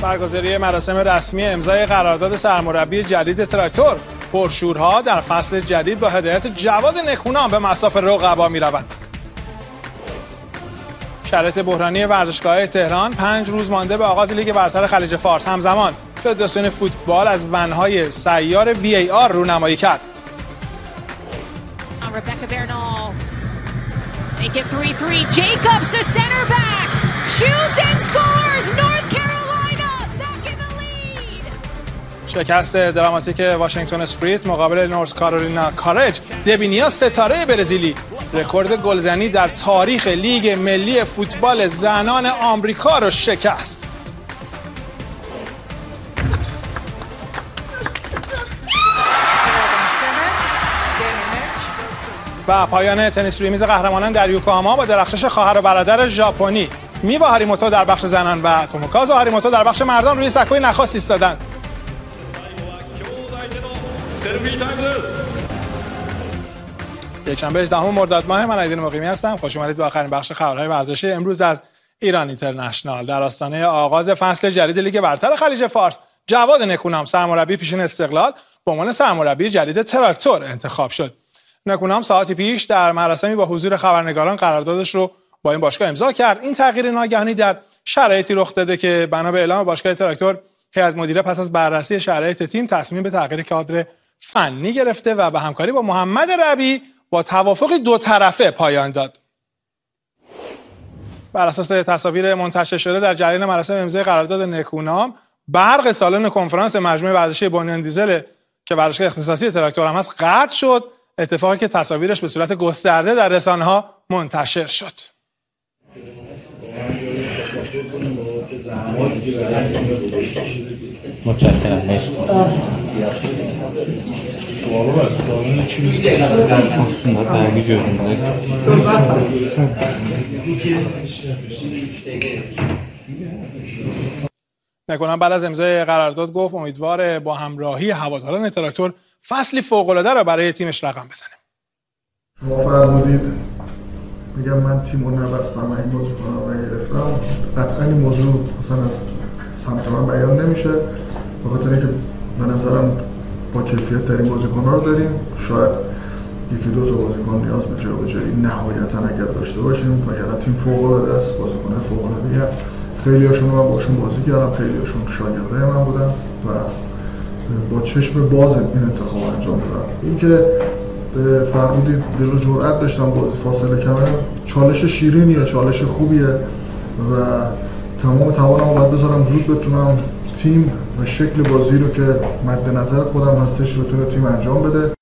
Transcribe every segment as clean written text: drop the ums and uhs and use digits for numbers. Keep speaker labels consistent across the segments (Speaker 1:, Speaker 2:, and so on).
Speaker 1: برگزاری مراسم رسمی امضای قرارداد سرمربی جدید تراکتور، پرشورها در فصل جدید با هدایت جواد نکونام به مصاف رقبا می‌روند. شرایط بحرانی ورزشگاه تهران، 5 روز مانده به آغاز لیگ برتر خلیج فارس. همزمان فدراسیون فوتبال از ون‌های سیار VAR رونمایی کرد. شکست دراماتیک واشنگتن اسپریت مقابل نورث کارولینا کارج، دبینیا ستاره برزیلی رکورد گلزنی در تاریخ لیگ ملی فوتبال زنان آمریکا را شکست. و پایان تنیس روی میز قهرمانان در یوکوهاما با درخشش خواهر و برادر ژاپنی میوا هاریموتو در بخش زنان و توموکازو هاریموتو در بخش مردان روی سکوی نخاس ایستادند. یکشنبه 18 مرداد ماه، من عیدین مقیمی هستم. خوش اومدید به آخرین بخش خبرهای ورزشی امروز از ایران اینترنشنال. در آستانه آغاز فصل جدید لیگ برتر خلیج فارس، جواد نکونام سرمربی پیشین استقلال به عنوان سرمربی جدید تراکتور انتخاب شد. نکونام ساعتی پیش در مراسمی با حضور خبرنگاران قراردادش رو با این باشگاه امضا کرد. این تغییر ناگهانی در شرایطی رخ داده که بنا به اعلام باشگاه تراکتور، هیئت مدیره پس از بررسی شرایط تیم تصمیم به تغییر کادر فنی گرفته و به همکاری با محمد ربیع با توافق دو طرفه پایان داد. بر اساس تصاویر منتشر شده در جریان مراسم امضای قرارداد نکونام، برق سالن کنفرانس مجمع ورزشی بنیان دیزل که ورزشگاه اختصاصی تراکتور هم هست قطع شد، اتفاقی که تصاویرش به صورت گسترده در رسانه‌ها منتشر شد.
Speaker 2: متشکرم.
Speaker 1: نکونام بعد از امضای قرارداد گفت امیدواره با همراهی هواداران تراکتور فصلی فوق‌العاده را برای تیمش رقم بزنه.
Speaker 3: شما فرمودید میگم من تیمو نبستم، این بازیکن‌ها رو نگرفتم، قطعا این موضوع مثلا از سمت من بیان نمیشه، به خاطر اینکه به نظرم با کیفیت ترین بازیکن‌ها رو داریم. شاید یکی دو تا بازیکن نیاز به جابجایی نهایتاً اگر داشته باشیم، وگرنه تیم فوق‌العاده است، بازیکن‌های فوق‌العاده‌ای هست. خیلی‌هاشون من باشون بازی کردم، خیلی‌هاشون شاگردای من بودن و با چشم باز این انتخاب انجام دادم. اینکه فرمودید دل و جرأت داشتم بازی فاصله کمه، چالش شیرینیه، چالش خوبیه و تمام توانم باید بذارم زود بتونم تیم و شکل بازی رو که مد نظر خودم هستش بتونه تیم انجام بده.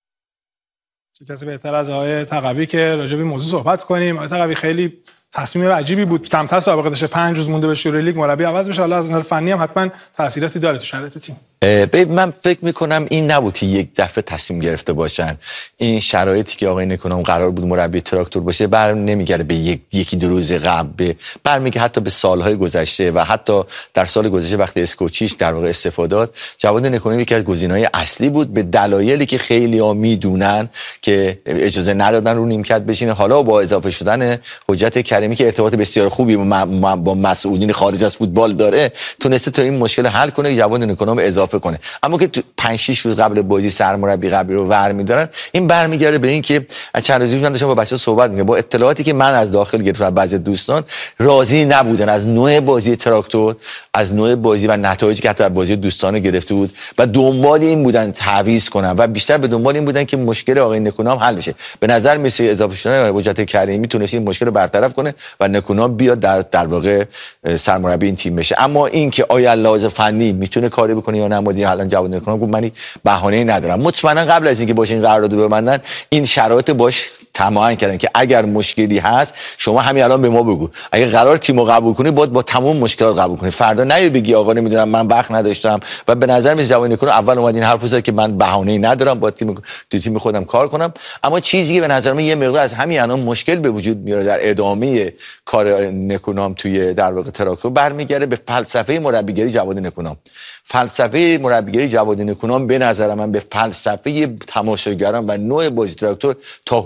Speaker 1: چه کسی بهتر از آقای تقوی که راجع به موضوع صحبت کنیم. آقای تقوی خیلی تصمیم عجیبی بود، کمتر سابقه داشته، 5 روز مونده به شروع لیگ مربی عوض بشه. حالا از نظر فنی هم حتما تاثیراتی داره تو شرایط تیم.
Speaker 2: من فکر میکنم این نبود که یک دفعه تصمیم گرفته باشن. این شرایطی که آقای نکونام قرار بود مربی تراکتور باشه بر نمیگره به یکی دو روز قبل، برمیگه حتی به سالهای گذشته و حتی در سال گذشته وقتی اسکوچیش در واقع استفاده داد. جواد نکونام یکی از گزینه‌های اصلی بود به دلایلی که خیلی‌ها میدونن که اجازه ندادن رو نیمکت بشینه. حالا با اضافه شدن حجت کریمی که ارتباط بسیار خوبی با مسئولین خارج از فوتبال داره، تونسته تا این مشکل حل کنه، جواد نکونام اضافه کنه. اما که 5-6 روز قبل بازی سرمربی قبلی رو برمی‌دارن، این برمیگره به این که چند روزی من داشتم با بچه‌ها صحبت می‌کردم، با اطلاعاتی که من از داخل گرفتم، بعضی دوستان راضی نبودن از نوع بازی تراکتور، از نوع بازی و نتایجی که حتی بازی دوستانه گرفته بود و دنبال این بودن تعویض کنن و بیشتر به دنبال این بودن که مشکل آقای نکونام حل بشه. به نظر میسه اضافه شدن حجت کریمی تونست این مشکل رو برطرف کنه و نکونام بیاد در واقع سرمربی این تیم بشه. اما این که آیا لحاظ فنی میتونه کاری بکنه یا نه، الان جواد نکونام گفت من بهانه‌ای ندارم. مطمئنا قبل از اینکه باشه این قرارداد ببندن این شرایط باش تمام کردن که اگر مشکلی هست شما همین الان به ما بگو، اگه قرار تیمو قبول کنی باید با تمام مشکلات قبول کنی، فردا نیا بگی آقا نمیدونم من وقت نداشتم. و به نظر میاد جواد نکونام اول اومد این حرفو زد که من بهانه‌ای ندارم، با تیم خودم کار کنم. اما چیزی که به نظر من یه مقدار از همین الان مشکل به وجود میاره در ادامه کار نکونام توی در واقع تراکتور برمیگره به فلسفه مربیگری جواد نکونام. فلسفه مربیگری جواد نکونام به نظر من به فلسفه تماشاگران و نوع بازی تراکتور تا حدودی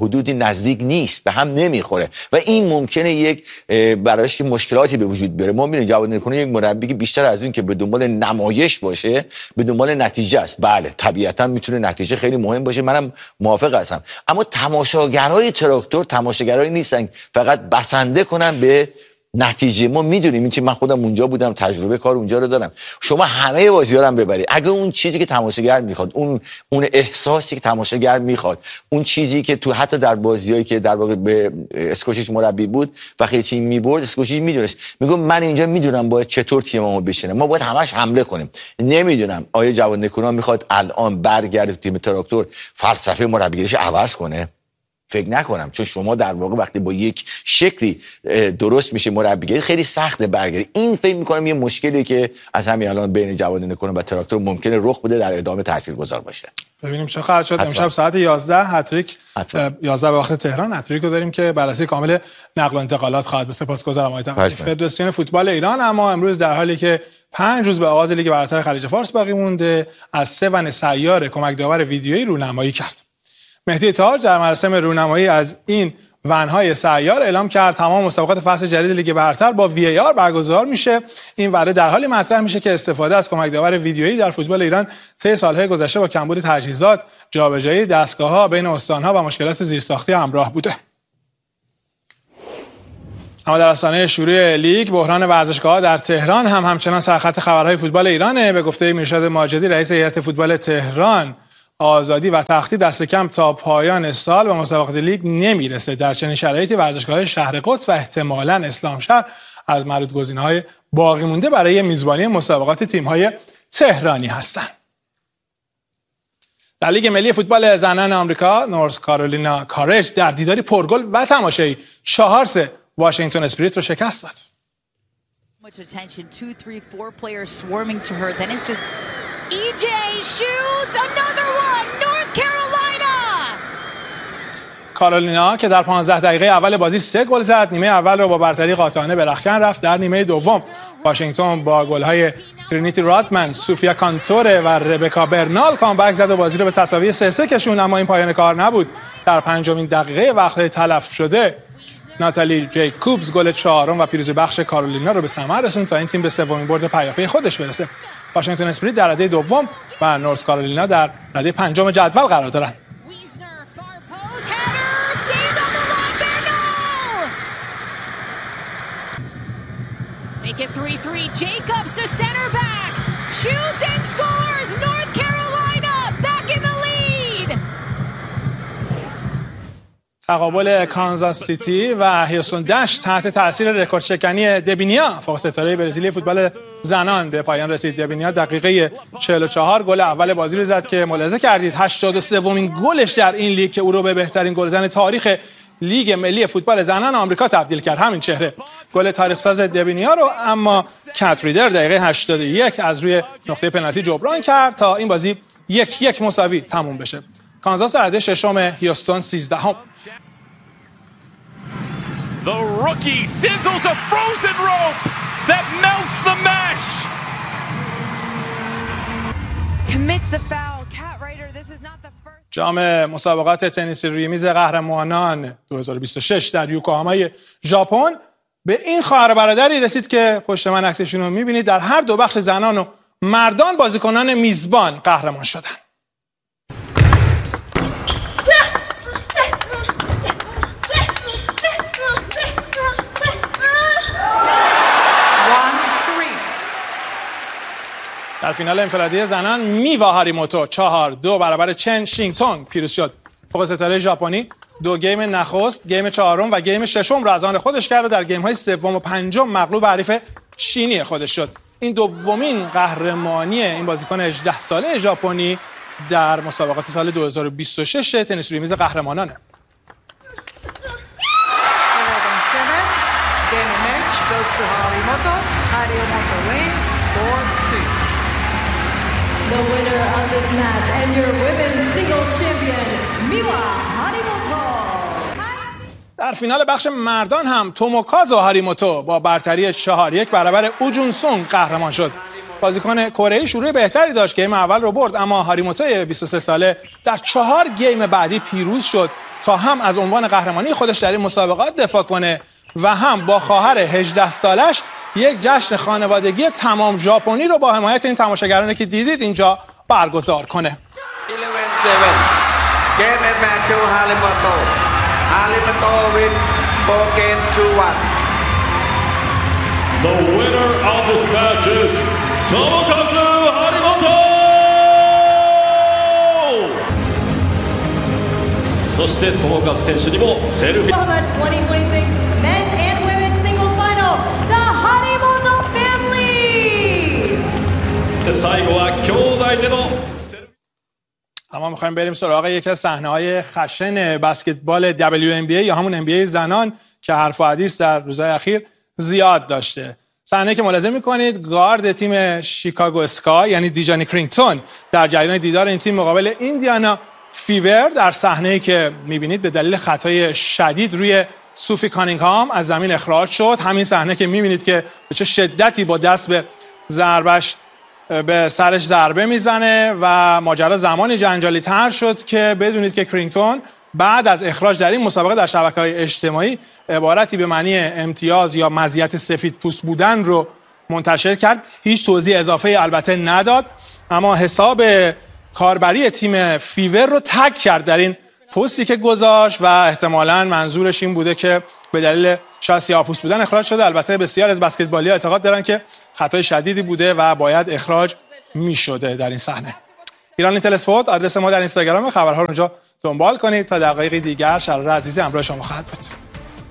Speaker 2: نزدیک نیست، به هم نمیخوره و این ممکنه یک براش مشکلاتی به وجود بیاره. ما می‌بینیم جواد نکونام یک مربی که بیشتر از این که به دنبال نمایش باشه به دنبال نتیجه است. بله طبیعتا میتونه نتیجه خیلی مهم باشه، منم موافق هستم، اما تماشاگرای تراکتور تماشاگرایی نیستن فقط بسنده کنن به نتیجه. ما میدونیم این که من خودم اونجا بودم، تجربه کار اونجا رو دارم. شما همه بازی‌ها رو ببرید، اگه اون چیزی که تماشاگر میخواد، اون احساسی که تماشاگر میخواد، اون چیزی که تو حتی در بازیایی که در واقع به اسکوچیچ مربی بود وقتی تیم میبرد، اسکوچیچ میدونست، میگم من اینجا میدونم باید چطور تیممو بشینه، ما باید همش حمله کنیم. نمیدونم آیا جواد نکونام میخواد الان برگرده تو تیم تراکتور فلسفه مربیگریش عوض کنه؟ فکر نکنم، چون شما در واقع وقتی با یک شکلی درست میشه مربیگری خیلی سخته برگردی. این فکر میکنم یه مشکلی که از همین الان بین جواد نکونام و تراکتور ممکنه رخ بده، در ادامه تاثیرگذار باشه.
Speaker 1: ببینیم چه خواهد شد. امشب ساعت 11 هتریک 11 به وقت تهران هتریک رو داریم که بررسی کامل نقل و انتقالات خواهد بود. سپاسگزارم آقای تقوی. فدراسیون فوتبال ایران اما امروز در حالی که 5 روز به آغاز لیگ برتر خلیج فارس باقی مونده، از 3 ون سیار کمک داور ویدیویی رونمایی کرد. مهدی تاج در مراسم رونمایی از این ونهای سیار اعلام کرد تمام مسابقات فصل جدید لیگ برتر با VAR برگزار میشه. این وعده در حالی مطرح میشه که استفاده از کمک داور ویدیویی در فوتبال ایران طی سالهای گذشته با کمبود تجهیزات، جابجایی دستگاه‌ها بین استان‌ها و مشکلات زیرساختی همراه بوده. اما در آستانه شروع لیگ بحران ورزشگاه‌ها در تهران هم همچنان سرخط خبرهای فوتبال ایرانه. به گفته میرشاد ماجدی رئیس هیئت فوتبال تهران، آزادی و تختی دست کم تا پایان سال به مسابقات لیگ نمیرسه. در چنین شرایطی ورزشگاه شهر قدس و احتمالاً اسلامشهر از معدود گزینه‌های باقی مونده برای میزبانی مسابقات تیم‌های تهرانی هستند. در لیگ ملی فوتبال زنان آمریکا، نورث کارولینا کارج در دیداری پرگل و تماشایی 4-3 واشنگتن اسپریت رو شکست داد.
Speaker 4: Much attention, 2, 3, 4 players swarming to her. Then it's just EJ shoots another one. North Carolina.
Speaker 1: کارولینا که در 15 دقیقه اول بازی 3 گل زد، نیمه اول رو با برتری قاطعانه به رختکن رفت. در نیمه دوم واشنگتن با گل‌های ترینیتی رادمن، سوفیا کانتوره و ربکا برنال کامبک زد و بازی رو به تساوی 3-3 کشوند، اما این پایان کار نبود. در 5مین دقیقه وقت تلف شده ناتالی جیکوبز گل 4م و پیروزی بخش کارولینا رو به ثمر رسوند تا این تیم به 3مین برد پیاپی خودش برسه. واشنگتن اسپریت در رده دوم و نورث کارولینا در رده 5 جدول قرار دارند.
Speaker 4: Make it 3-3. Jacobs, the center back, shoots and scores. North Carolina back in the lead.
Speaker 1: تقابل کانزاس سیتی و هیوستون دش تحت تاثیر رکورد شکنی دبینیا، فوق ستاره برزیلی فوتبال زنان، به پایان رسید. دبینیا دقیقه 44 گل اول بازی رو زد که ملاحظه کردید 83مین گلش در این لیگ که او رو به بهترین گلزن تاریخ لیگ ملی فوتبال زنان آمریکا تبدیل کرد. همین چهره گل تاریخ ساز دبینیا رو اما کات ریدر دقیقه 81 از روی نقطه پنالتی جبران کرد تا این بازی 1-1 مساوی تموم بشه. کانزاس در رده ششم، هیوستون 13ام.
Speaker 5: The rookie sizzles a frozen rope that melts the mesh.
Speaker 6: Commits the foul. Cat Rider, this is not the first.
Speaker 1: جام مسابقات تنیس روی میز قهرمانان 2026 در یوکوهامای ژاپن به این خواهر برادری رسید که پشت من عکسشون رو می‌بینید. در هر دو بخش زنان و مردان بازیکنان میزبان قهرمان شدند. در فینال انفرادی زنان میوا هاریموتو 4-2 برابر چن شینگتونگ پیروز شد. فوق ستاره ژاپنی 2 گیم نخست، گیم 4م و گیم 6م را از آن خودش کرد و در گیم‌های 3 و 5 مغلوب حریف شینی خودش شد. این دومین قهرمانی این بازیکن 18 ساله ژاپنی در مسابقات سال 2026 تنیس روی میز قهرمانانه.
Speaker 7: The winner of this match and your women's singles champion, Miwa Harimoto.
Speaker 1: در فینال بخش مردان هم توموکازو هاریموتو با برتری 4-1 برابر اوجون سونگ قهرمان شد. بازیکن کره‌ای شروع بهتری داشت، گیم اول رو برد، اما هاریموتو 23 ساله در 4 گیم بعدی پیروز شد تا هم از عنوان قهرمانی خودش در این مسابقات دفاع کنه و هم با خواهر 18 سالش یک جشن خانوادگی تمام ژاپنی رو با حمایت این تماشاگرانی که دیدید اینجا برگزار کنه.
Speaker 8: 11-7 Game and match to Harimoto. Harimoto win 4 games to 1.
Speaker 5: The winner of this match is Tomokazu Harimoto. そして友和選手にもセルフィー。
Speaker 7: 2026 men's and women's singles final, the Harimoto family.
Speaker 5: 最後は兄弟での
Speaker 1: اما میخوایم بریم سراغ یکی از صحنه‌های خشن بسکتبال WNBA یا همون NBA زنان که حرف و حدیث در روزهای اخیر زیاد داشته. صحنه‌ای که ملاحظه می‌کنید گارد تیم شیکاگو اسکای یعنی دیجانی کرینگتون در جریان دیدار این تیم مقابل ایندیانا فیور در صحنه‌ای که می‌بینید به دلیل خطای شدید روی سوفی کانینگهام از زمین اخراج شد. همین صحنه که می‌بینید که به چه شدتی با دست به ضربش به سرش ضربه میزنه و ماجرا زمانی جنجالی تر شد که بدونید که کرینگتون بعد از اخراج در این مسابقه در شبکه‌های اجتماعی عبارتی به معنی امتیاز یا مزیت سفید پوست بودن رو منتشر کرد. هیچ توضیح اضافه البته نداد، اما حساب کاربری تیم فیور رو تگ کرد در این پستی که گذاشت و احتمالاً منظورش این بوده که به دلیل شاید سیاه‌پوست بودن اخراج شده. البته بسیار از بسکتبالی‌ها اعتقاد دارن که خطای شدیدی بوده و باید اخراج می‌شده در این صحنه. ایران اینتل اسپورت آدرس ما در اینستاگرام، خبرها رو اونجا دنبال کنید تا دقایقی دیگر. شرار عزیزی همراه شما خواهد بود.